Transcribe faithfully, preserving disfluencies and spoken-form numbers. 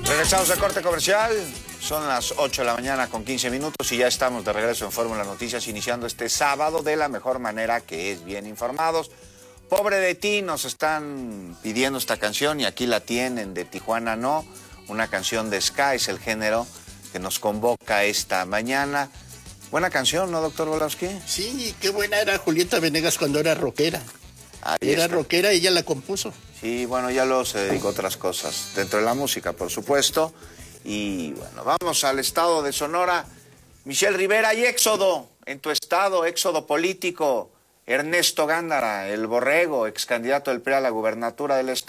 Regresamos al corte comercial. Son las ocho de la mañana con quince minutos y ya estamos de regreso en Fórmula Noticias, iniciando este sábado de la mejor manera, que es bien informados. Pobre de ti, nos están pidiendo esta canción y aquí la tienen, de Tijuana No, una canción de ska, es el género que nos convoca esta mañana. Buena canción, ¿no, doctor Volowski? Sí, qué buena era Julieta Venegas cuando era rockera. Ahí era está. Rockera y ella la compuso. Sí, bueno, ya lo se dedicó a otras cosas, dentro de la música, por supuesto. Y bueno, vamos al estado de Sonora. Michelle Rivera, hay éxodo en tu estado, éxodo político. Ernesto Gándara, el borrego, ex candidato del P R I a la gubernatura del estado.